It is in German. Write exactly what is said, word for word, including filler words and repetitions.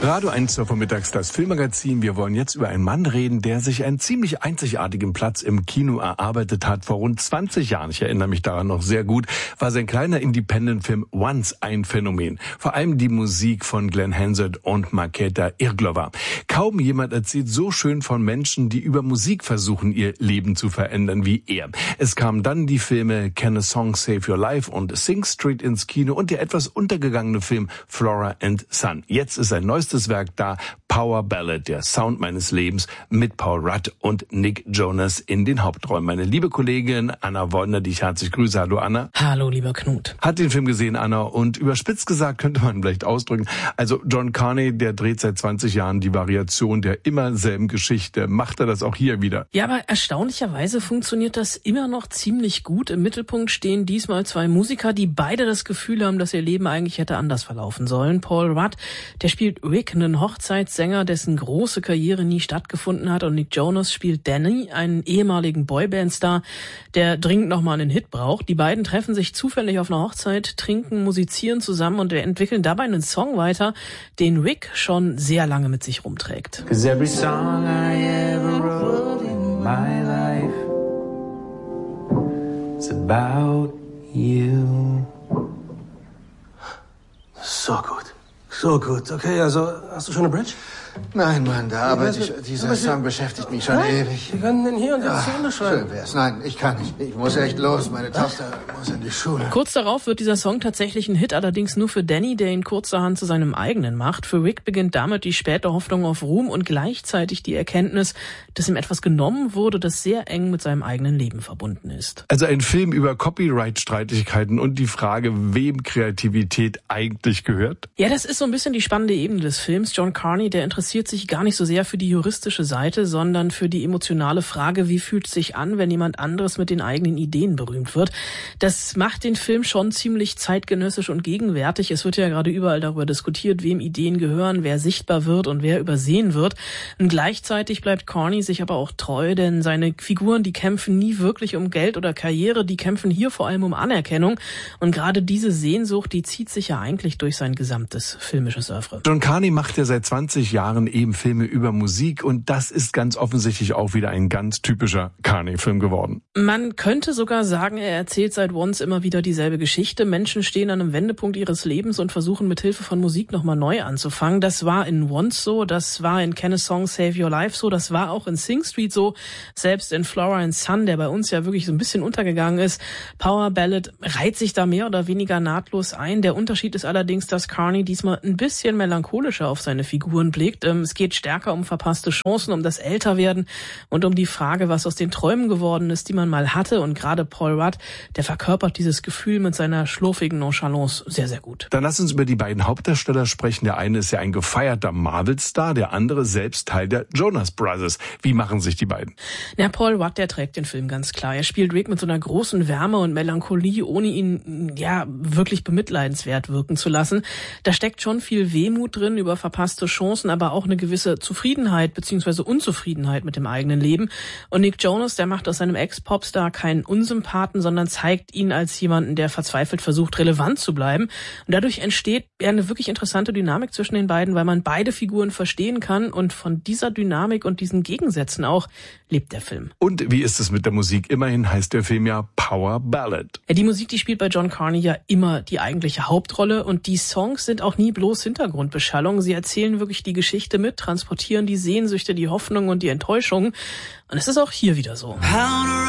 Radio eins zur Vormittags, das Filmmagazin. Wir wollen jetzt über einen Mann reden, der sich einen ziemlich einzigartigen Platz im Kino erarbeitet hat. Vor rund zwanzig Jahren, ich erinnere mich daran noch sehr gut, war sein kleiner Independent-Film Once ein Phänomen. Vor allem die Musik von Glenn Hansard und Markéta Irglova. Kaum jemand erzählt so schön von Menschen, die über Musik versuchen, ihr Leben zu verändern wie er. Es kamen dann die Filme Can a Song Save Your Life und Sing Street ins Kino und der etwas untergegangene Film Flora and Son. Jetzt ist ein neuestes Werk da, Power Ballad, der Sound meines Lebens, mit Paul Rudd und Nick Jonas in den Hauptrollen. Meine liebe Kollegin Anna Wollner, die ich herzlich grüße. Hallo Anna. Hallo lieber Knut. Hat den Film gesehen, Anna, und überspitzt gesagt könnte man vielleicht ausdrücken, also John Carney, der dreht seit zwanzig Jahren die Variation der immer selben Geschichte. Macht er das auch hier wieder? Ja, aber erstaunlicherweise funktioniert das immer noch ziemlich gut. Im Mittelpunkt stehen diesmal zwei Musiker, die beide das Gefühl haben, dass ihr Leben eigentlich hätte anders verlaufen sollen. Paul Rudd, der spielt Rick, einen Hochzeitssänger, dessen große Karriere nie stattgefunden hat, und Nick Jonas spielt Danny, einen ehemaligen Boybandstar, der dringend nochmal einen Hit braucht. Die beiden treffen sich zufällig auf einer Hochzeit, trinken, musizieren zusammen und entwickeln dabei einen Song weiter, den Rick schon sehr lange mit sich rumträgt. 'Cause every song I ever wrote in my life is about you. So gut. So gut. Okay, also hast du schon eine Bridge? Nein, Mann, da arbeite ich. Dieser Song beschäftigt mich schon Nein, ewig. Wir können den hier und Ja, jetzt zu Ende schreiben. schön wär's. Nein, ich kann nicht. Ich muss echt los. Meine Tochter muss in die Schule. Kurz darauf wird dieser Song tatsächlich ein Hit, allerdings nur für Danny, der ihn kurzerhand zu seinem eigenen macht. Für Rick beginnt damit die späte Hoffnung auf Ruhm und gleichzeitig die Erkenntnis, dass ihm etwas genommen wurde, das sehr eng mit seinem eigenen Leben verbunden ist. Also ein Film über Copyright-Streitigkeiten und die Frage, wem Kreativität eigentlich gehört? Ja, das ist so ein bisschen die spannende Ebene des Films. John Carney, der interessiert sich gar nicht so sehr für die juristische Seite, sondern für die emotionale Frage, wie fühlt es sich an, wenn jemand anderes mit den eigenen Ideen berühmt wird. Das macht den Film schon ziemlich zeitgenössisch und gegenwärtig. Es wird ja gerade überall darüber diskutiert, wem Ideen gehören, wer sichtbar wird und wer übersehen wird. Und gleichzeitig bleibt Carney sich aber auch treu, denn seine Figuren, die kämpfen nie wirklich um Geld oder Karriere, die kämpfen hier vor allem um Anerkennung. Und gerade diese Sehnsucht, die zieht sich ja eigentlich durch sein gesamtes filmisches Oeuvre. John Carney macht ja seit zwanzig Jahren eben Filme über Musik und das ist ganz offensichtlich auch wieder ein ganz typischer Carney-Film geworden. Man könnte sogar sagen, er erzählt seit Once immer wieder dieselbe Geschichte. Menschen stehen an einem Wendepunkt ihres Lebens und versuchen mit Hilfe von Musik nochmal neu anzufangen. Das war in Once so, das war in Can a Song Save Your Life so, das war auch in Sing Street so, selbst in Flora and Son, der bei uns ja wirklich so ein bisschen untergegangen ist. Power Ballad reiht sich da mehr oder weniger nahtlos ein. Der Unterschied ist allerdings, dass Carney diesmal ein bisschen melancholischer auf seine Figuren blickt. Es geht stärker um verpasste Chancen, um das Älterwerden und um die Frage, was aus den Träumen geworden ist, die man mal hatte. Und gerade Paul Rudd, der verkörpert dieses Gefühl mit seiner schlurfigen Nonchalance sehr, sehr gut. Dann lass uns über die beiden Hauptdarsteller sprechen. Der eine ist ja ein gefeierter Marvel-Star, der andere selbst Teil der Jonas Brothers. Wie machen sich die beiden? Ja, Paul Rudd, der trägt den Film ganz klar. Er spielt Rick mit so einer großen Wärme und Melancholie, ohne ihn ja wirklich bemitleidenswert wirken zu lassen. Da steckt schon viel Wehmut drin über verpasste Chancen, aber auch eine gewisse Zufriedenheit bzw. Unzufriedenheit mit dem eigenen Leben. Und Nick Jonas, der macht aus seinem Ex-Popstar keinen Unsympathen, sondern zeigt ihn als jemanden, der verzweifelt versucht, relevant zu bleiben. Und dadurch entsteht ja eine wirklich interessante Dynamik zwischen den beiden, weil man beide Figuren verstehen kann. Und von dieser Dynamik und diesen Gegensätzen auch lebt der Film. Und wie ist es mit der Musik? Immerhin heißt der Film ja Power Ballad. Ja, die Musik, die spielt bei John Carney ja immer die eigentliche Hauptrolle. Und die Songs sind auch nie bloß Hintergrundbeschallung. Sie erzählen wirklich die Geschichte mit, transportieren die Sehnsüchte, die Hoffnung und die Enttäuschung. Und es ist auch hier wieder so. How